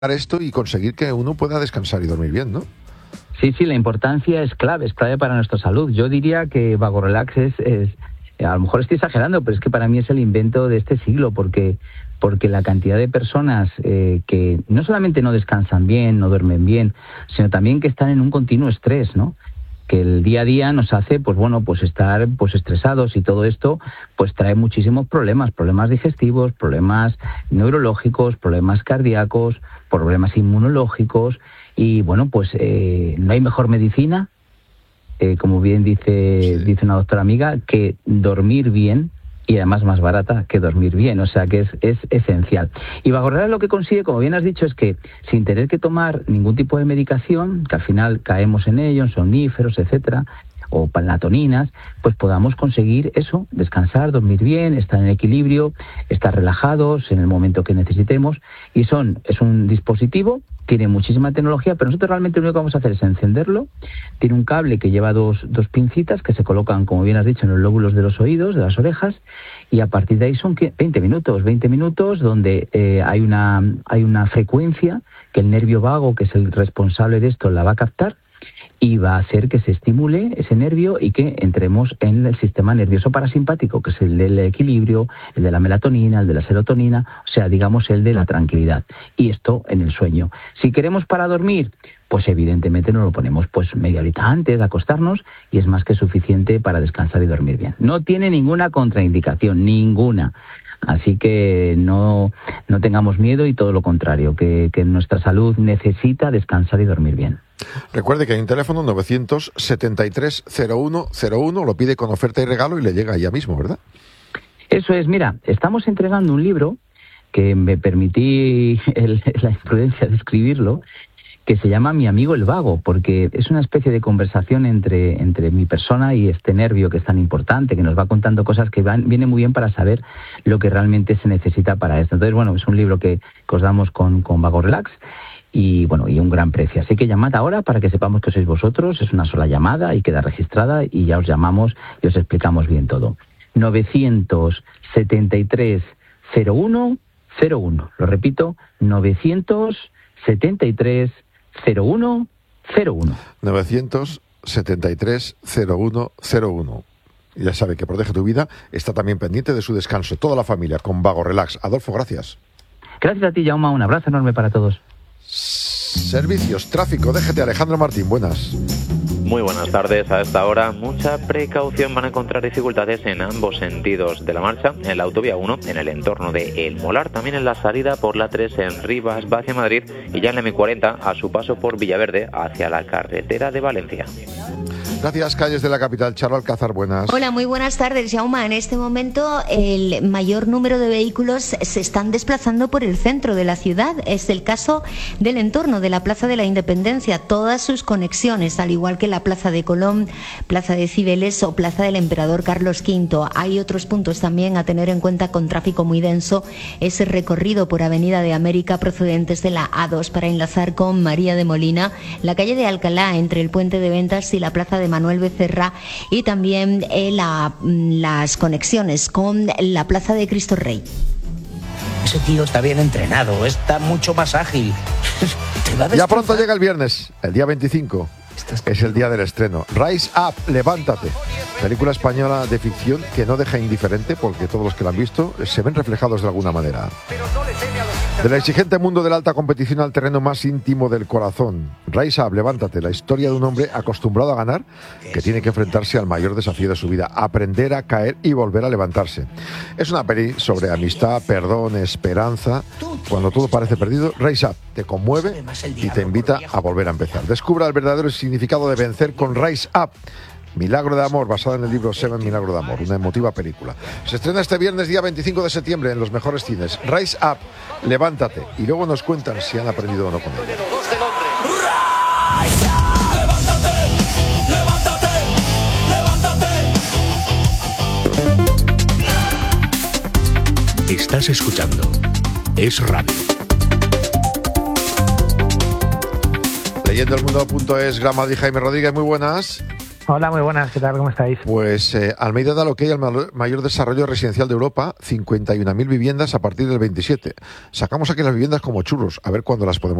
esto y conseguir que uno pueda descansar y dormir bien, ¿no? Sí, la importancia es clave para nuestra salud. Yo diría que VagoRelax es a lo mejor estoy exagerando, pero es que para mí es el invento de este siglo, porque la cantidad de personas que no solamente no descansan bien, no duermen bien, sino también que están en un continuo estrés, ¿no? Que el día a día nos hace, estar estresados, y todo esto pues trae muchísimos problemas digestivos, problemas neurológicos, problemas cardíacos, problemas inmunológicos, y no hay mejor medicina, como bien dice una doctora amiga, que dormir bien, y además más barata que dormir bien, o sea que es esencial. Y VagoRelax lo que consigue, como bien has dicho, es que sin tener que tomar ningún tipo de medicación, que al final caemos en ello, en somníferos, etcétera, o palatoninas, pues podamos conseguir eso, descansar, dormir bien, estar en equilibrio, estar relajados en el momento que necesitemos, y es un dispositivo, tiene muchísima tecnología, pero nosotros realmente lo único que vamos a hacer es encenderlo. Tiene un cable que lleva dos pincitas que se colocan, como bien has dicho, en los lóbulos de los oídos, de las orejas, y a partir de ahí son 20 minutos donde hay una frecuencia que el nervio vago, que es el responsable de esto, la va a captar, y va a hacer que se estimule ese nervio y que entremos en el sistema nervioso parasimpático, que es el del equilibrio, el de la melatonina, el de la serotonina, o sea, digamos, el de la tranquilidad. Y esto en el sueño. Si queremos para dormir, pues evidentemente nos lo ponemos media horita antes de acostarnos, y es más que suficiente para descansar y dormir bien. No tiene ninguna contraindicación, ninguna. Así que no tengamos miedo, y todo lo contrario, que nuestra salud necesita descansar y dormir bien. Recuerde que hay un teléfono 973-0101, lo pide con oferta y regalo y le llega ya mismo, ¿verdad? Eso es, mira, estamos entregando un libro que me permití la imprudencia de escribirlo, que se llama Mi amigo el vago, porque es una especie de conversación entre mi persona y este nervio que es tan importante, que nos va contando cosas que viene muy bien para saber lo que realmente se necesita para esto. Entonces, es un libro que os damos con VagoRelax, y un gran precio. Así que llamad ahora para que sepamos que sois vosotros. Es una sola llamada y queda registrada, y ya os llamamos y os explicamos bien todo. 973-0101. Lo repito, 973-0101. 973-0101. Ya sabe que Protege tu Vida está también pendiente de su descanso. Toda la familia con VagoRelax. Adolfo, gracias. Gracias a ti, Jaume. Un abrazo enorme para todos. Servicios, tráfico, DGT, Alejandro Martín, buenas. Muy buenas tardes. A esta hora, mucha precaución. Van a encontrar dificultades en ambos sentidos de la marcha, en la autovía 1, en el entorno de El Molar, también en la salida por la 3 en Rivas, va hacia Madrid, y ya en la M40 a su paso por Villaverde hacia la carretera de Valencia. Gracias, calles de la capital. Charo Alcázar, buenas. Hola, muy buenas tardes, Jaume. En este momento el mayor número de vehículos se están desplazando por el centro de la ciudad. Es el caso del entorno de la Plaza de la Independencia. Todas sus conexiones, al igual que la Plaza de Colón, Plaza de Cibeles o Plaza del Emperador Carlos V. Hay otros puntos también a tener en cuenta con tráfico muy denso. Ese recorrido por Avenida de América procedentes de la A2 para enlazar con María de Molina, la calle de Alcalá entre el Puente de Ventas y la Plaza de Manuel Becerra, y también las conexiones con la Plaza de Cristo Rey. Ese tío está bien entrenado, está mucho más ágil. Ya pronto llega el viernes, el día 25. Es el día del estreno. Rise Up, levántate. Película española de ficción que no deja indiferente, porque todos los que la han visto se ven reflejados de alguna manera. Del exigente mundo de la alta competición al terreno más íntimo del corazón. Rise Up, levántate. La historia de un hombre acostumbrado a ganar, que tiene que enfrentarse al mayor desafío de su vida: aprender a caer y volver a levantarse. Es una peli sobre amistad, perdón, esperanza. Cuando todo parece perdido, Rise Up te conmueve y te invita a volver a empezar. Descubra el verdadero significado de vencer con Rise Up. Milagro de amor, basada en el libro Seven, Milagro de amor, una emotiva película. Se estrena este viernes, día 25 de septiembre, en los mejores cines. Rise Up, levántate. Y luego nos cuentan si han aprendido o no con ella. Estás escuchando Es Radio. Leyendo el mundo.es, Grama y Jaime Rodríguez, muy buenas. Hola, muy buenas, ¿qué tal? ¿Cómo estáis? Pues Almeida da lo que hay al mayor desarrollo residencial de Europa, 51.000 viviendas a partir del 27. Sacamos aquí las viviendas como churros, a ver cuándo las podemos